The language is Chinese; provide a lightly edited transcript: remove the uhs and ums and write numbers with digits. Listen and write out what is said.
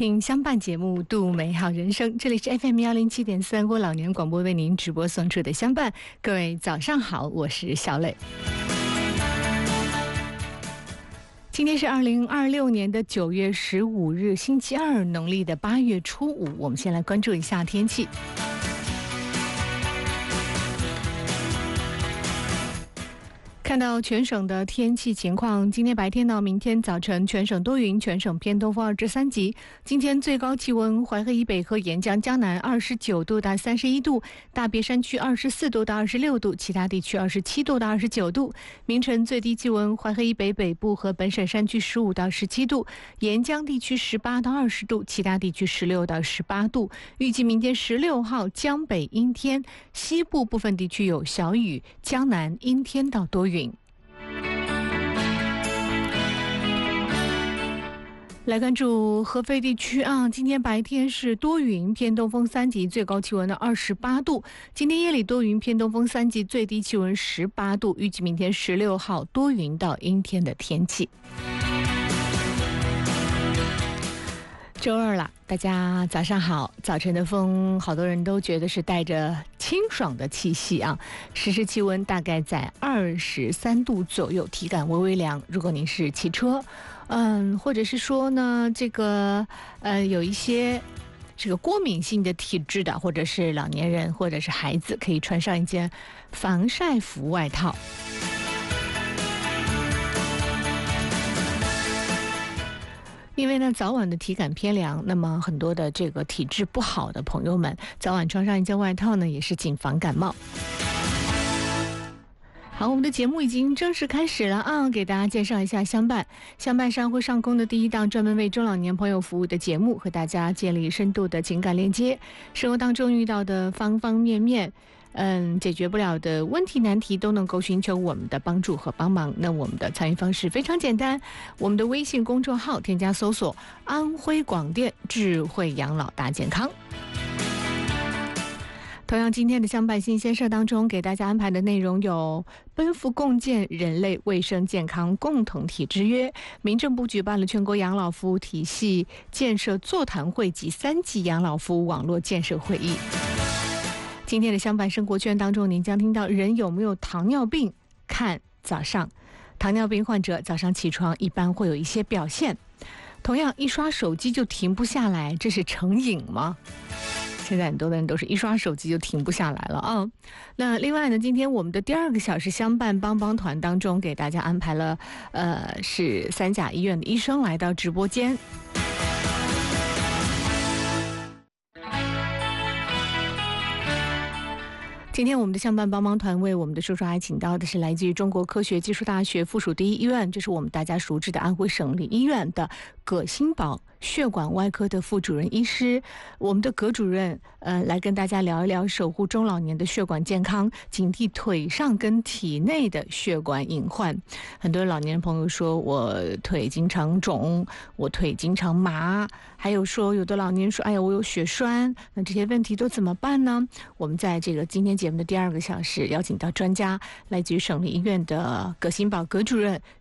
听相伴节目，度美好人生。这里是 FM107.3郭老年广播为您直播送出的相伴。各位早上好，我是小磊。今天是2026年的9月15日，星期二，农历的8月初5。我们先来关注一下天气。看到全省的天气情况，今天白天到明天早晨全省多云，全省偏东风2至3级。今天最高气温，淮河以北和沿江江南29度到31度，大别山区24度到26度，其他地区27度到29度。明晨最低气温，淮河以北北部和本省山区15到17度，沿江地区18到20度，其他地区16到18度。预计明天16号江北阴天，西部部分地区有小雨，江南阴天到多云。来关注合肥地区今天白天是多云，偏东风3级，最高气温的28度。今天夜里多云，偏东风3级，最低气温18度。预计明天16号多云到阴天的天气。周二了，大家早上好。早晨的风，好多人都觉得是带着清爽的气息实时气温大概在23度左右，体感微微凉。如果您是骑车，或者是说呢，有一些这个过敏性的体质的，或者是老年人，或者是孩子，可以穿上一件防晒服外套。因为呢，早晚的体感偏凉，那么很多的这个体质不好的朋友们，早晚穿上一件外套呢，也是谨防感冒。好，我们的节目已经正式开始了给大家介绍一下相伴上会上空的第一档专门为中老年朋友服务的节目，和大家建立深度的情感链接。生活当中遇到的方方面面解决不了的问题难题，都能够寻求我们的帮助和帮忙。那我们的参与方式非常简单，我们的微信公众号添加搜索安徽广电智慧养老大健康。同样，今天的相伴新鲜事当中，给大家安排的内容有奔赴共建人类卫生健康共同体之约，民政部举办了全国养老服务体系建设座谈会及3级养老服务网络建设会议。今天的相伴生活圈当中，您将听到人有没有糖尿病看早上。糖尿病患者早上起床一般会有一些表现，同样一刷手机就停不下来，这是成瘾吗？现在很多的人都是一刷手机就停不下来了那另外呢，今天我们的第2个小时相伴帮帮团当中，给大家安排了是3甲医院的医生来到直播间。今天我们的相伴帮帮团为我们的叔叔阿姨请到的是来自于中国科学技术大学附属第一医院，这是我们大家熟知的安徽省立医院的葛新宝血管外科的副主任医师。我们的葛主任来跟大家聊一聊守护中老年的血管健康，警惕腿上跟体内的血管隐患。很多老年人朋友说，我腿经常肿，我腿经常麻，还有说有的老年人说，哎呀，我有血栓，那这些问题都怎么办呢？我们在这个今天节目的第2个小时邀请到专家，来自于省立医院的葛新宝葛主任，